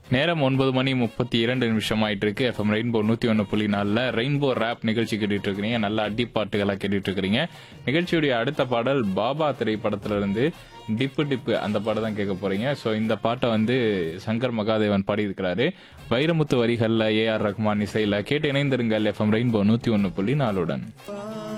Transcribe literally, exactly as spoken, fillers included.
நேரம் ஒன்பது மணி முப்பத்தி இரண்டு நிமிஷம் ஆயிட்டு இருக்கு. எஃப்எம் ரெயின்போ நூத்தி ஒன்னு புள்ளி நாலுல ரெயின்போ ரேப் நிகழ்ச்சி கேட்டுட்டு இருக்கிறீங்க. நல்ல அடி பாட்டுகளா கேட்டுட்டு இருக்கிறீங்க. நிகழ்ச்சியுடைய அடுத்த பாடல் பாபா திரைப்படத்துல இருந்து டிப்பு டிப்பு அந்த பாட்டை தான் கேட்க போறீங்க. ஸோ இந்த பாட்டை வந்து சங்கர் மகாதேவன் பாடி இருக்கிறாரு. வைரமுத்து வரிகள்ல ஏ ஆர் ரஹ்மான் இசையில கேட்டு இணைந்திருங்கள் எஃப்எம் ரெயின்போ நூத்தி ஒன்னு புள்ளி நாலுடன்.